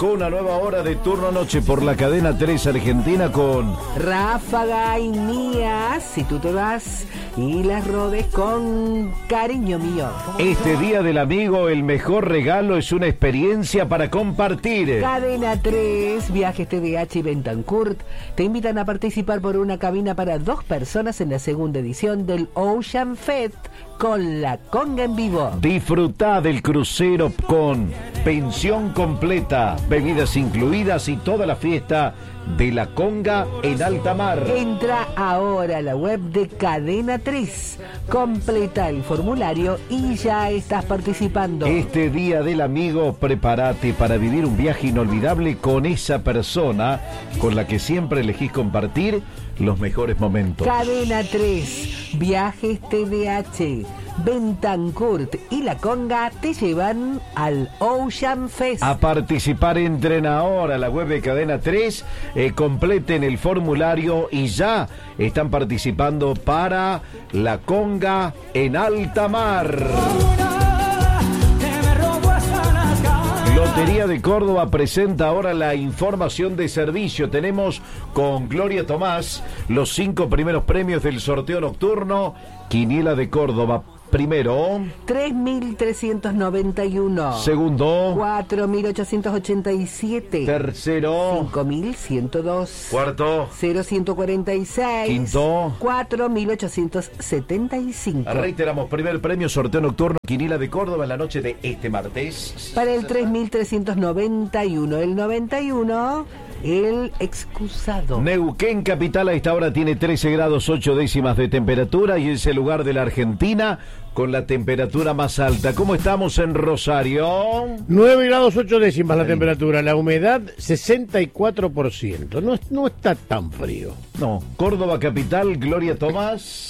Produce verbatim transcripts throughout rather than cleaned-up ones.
Arrancó una nueva hora de turno noche por la cadena tres Argentina con Ráfaga y Mía, si tú te vas, y las Rodes con Cariño Mío. Este Día del Amigo, el mejor regalo es una experiencia para compartir. Cadena tres, Viajes T D H y Bentancurt te invitan a participar por una cabina para dos personas en la segunda edición del Ocean Fest con la conga en vivo. Disfrutá del crucero con pensión completa, bebidas incluidas y toda la fiesta de la conga en alta mar. Entra ahora a la web de Cadena tres, completa el formulario y ya estás participando. Este Día del Amigo, prepárate para vivir un viaje inolvidable con esa persona con la que siempre elegís compartir los mejores momentos. Cadena tres, Viajes T D H, Bentancurt y la conga te llevan al Ocean Fest. A participar, entren ahora a la web de Cadena tres, eh, completen el formulario y ya están participando para la conga en alta mar. Lotería de Córdoba presenta ahora la información de servicio. Tenemos con Gloria Tomás los cinco primeros premios del sorteo nocturno. Quiniela de Córdoba. Primero, tres mil trescientos noventa y uno. Segundo, cuatro mil ochocientos ochenta y siete. Tercero, cinco mil ciento dos. Cuarto, cero ciento cuarenta y seis. Quinto, cuatro mil ochocientos setenta y cinco. Reiteramos, primer premio sorteo nocturno Quiniela de Córdoba en la noche de este martes. Para el tres mil trescientos noventa y uno. El noventa y uno, el excusado. Neuquén capital a esta hora tiene trece grados ocho décimas de temperatura y es el lugar de la Argentina con la temperatura más alta. ¿Cómo estamos en Rosario? nueve grados ocho décimas la temperatura, la humedad sesenta y cuatro por ciento. No, no está tan frío. No. Córdoba capital, Gloria Tomás.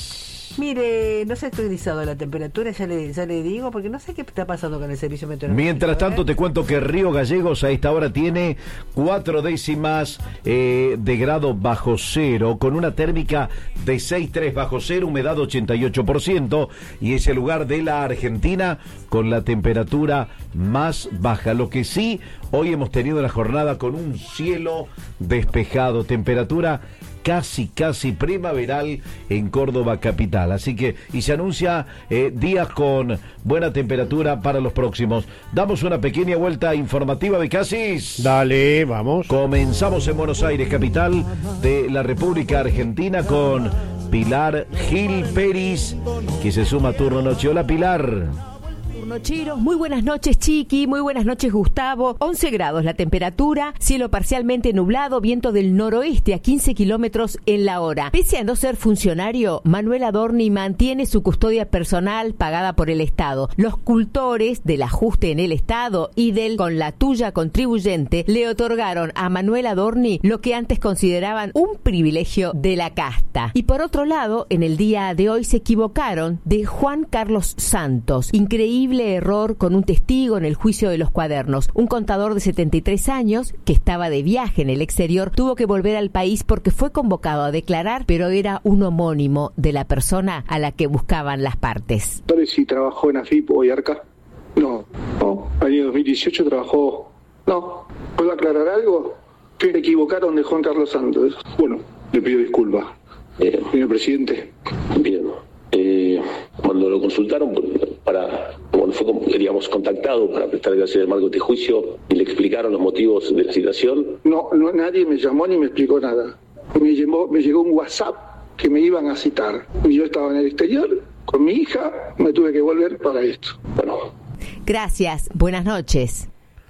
Mire, no sé actualizado la temperatura, ya le, ya le digo, porque no sé qué está pasando con el servicio meteorológico. Mientras tanto, ¿eh? Te cuento que Río Gallegos a esta hora tiene cuatro décimas eh, de grado bajo cero, con una térmica de seis coma tres bajo cero, humedad ochenta y ocho por ciento, y es el lugar de la Argentina con la temperatura más baja. Lo que sí, hoy hemos tenido la jornada con un cielo despejado, temperatura casi, casi primaveral en Córdoba capital. Así que, y se anuncia eh, días con buena temperatura para los próximos. Damos una pequeña vuelta informativa, Becasis. Dale, vamos. Comenzamos en Buenos Aires, capital de la República Argentina, con Pilar Gil Peris, que se suma a turno noche. Hola, Pilar. Nocheros, muy buenas noches, Chiqui, muy buenas noches, Gustavo. once grados la temperatura, cielo parcialmente nublado, viento del noroeste a quince kilómetros en la hora. Pese a no ser funcionario, Manuel Adorni mantiene su custodia personal pagada por el Estado. Los cultores del ajuste en el Estado y del con la tuya contribuyente le otorgaron a Manuel Adorni lo que antes consideraban un privilegio de la casta. Y por otro lado, en el día de hoy se equivocaron de Juan Carlos Santos. Increíble error con un testigo en el juicio de los cuadernos. Un contador de setenta y tres años que estaba de viaje en el exterior tuvo que volver al país porque fue convocado a declarar, pero era un homónimo de la persona a la que buscaban las partes. ¿Sabes si trabajó en A F I P o IARCA? No, no. Año dos mil dieciocho trabajó. No. ¿Puedo aclarar algo? Que se equivocaron de Juan Carlos Santos. Bueno, le pido disculpas. Eh, señor presidente. Bien. Eh, cuando lo consultaron para, cuando fue, digamos, contactado para prestar declaración del marco de este juicio y le explicaron los motivos de la citación. No, no, nadie me llamó ni me explicó nada. Me llegó, me llegó un WhatsApp que me iban a citar. Y yo estaba en el exterior con mi hija, me tuve que volver para esto. Bueno. Gracias, buenas noches.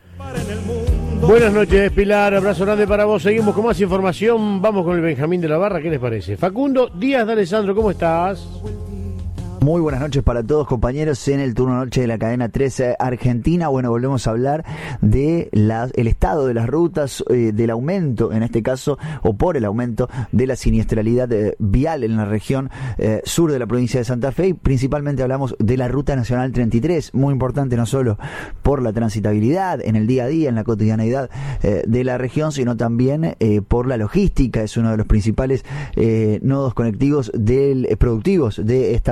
Buenas noches, Pilar, abrazo grande para vos. Seguimos con más información, vamos con el Benjamín de la Barra, ¿qué les parece? Facundo Díaz de Alessandro, ¿cómo estás? Muy buenas noches para todos, compañeros, en el turno noche de la cadena trece Argentina. Bueno, volvemos a hablar de la, el estado de las rutas, eh, del aumento, en este caso, o por el aumento de la siniestralidad eh, vial en la región eh, sur de la provincia de Santa Fe, y principalmente hablamos de la Ruta Nacional treinta y tres, muy importante no solo por la transitabilidad en el día a día, en la cotidianeidad eh, de la región, sino también eh, por la logística. Es uno de los principales eh, nodos conectivos del, eh, productivos de esta región,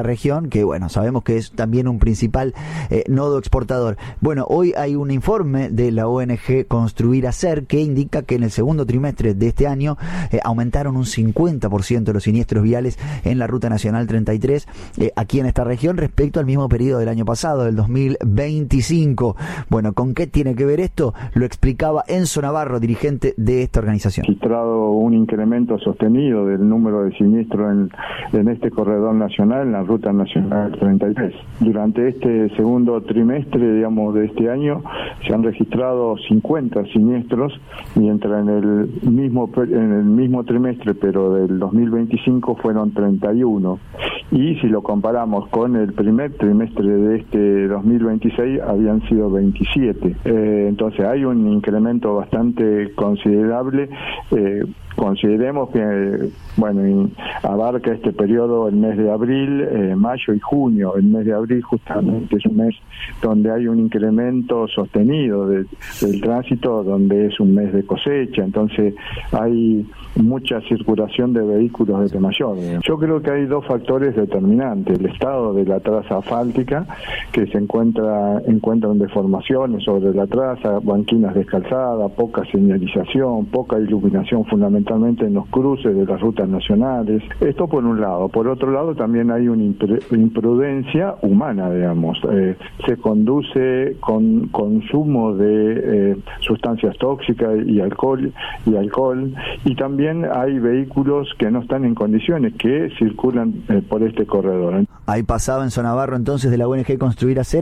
región, que bueno, sabemos que es también un principal eh, nodo exportador. Bueno, hoy hay un informe de la O N G Construir Hacer que indica que en el segundo trimestre de este año eh, aumentaron un cincuenta por ciento los siniestros viales en la Ruta Nacional treinta y tres eh, aquí en esta región respecto al mismo periodo del año pasado, del dos mil veinticinco. Bueno, ¿con qué tiene que ver esto? Lo explicaba Enzo Navarro, dirigente de esta organización. Registrado un incremento sostenido del número de siniestros en, en este corredor nacional, en la Ruta Nacional treinta y tres. Durante este segundo trimestre, digamos, de este año, se han registrado cincuenta siniestros, mientras en el mismo en el mismo trimestre, pero del dos mil veinticinco, fueron treinta y uno. Y si lo comparamos con el primer trimestre de este dos mil veintiséis, habían sido veintisiete. Eh, entonces hay un incremento bastante considerable. Eh, consideremos que, bueno, abarca este periodo el mes de abril, eh, mayo y junio. El mes de abril justamente es un mes donde hay un incremento sostenido de, del tránsito, donde es un mes de cosecha, entonces hay mucha circulación de vehículos de mayor. Yo creo que hay dos factores determinantes: el estado de la traza asfáltica, que se encuentra encuentran deformaciones sobre la traza, banquinas descalzadas, poca señalización, poca iluminación fundamentalmente en los cruces de las rutas nacionales. Esto por un lado. Por otro lado, también hay una imprudencia humana, digamos. Eh, se conduce con consumo de eh, sustancias tóxicas y alcohol y alcohol y también hay vehículos que no están en condiciones, que circulan eh, por este corredor. Ahí pasaba Enzo Navarro entonces de la O N G Construir Hacer.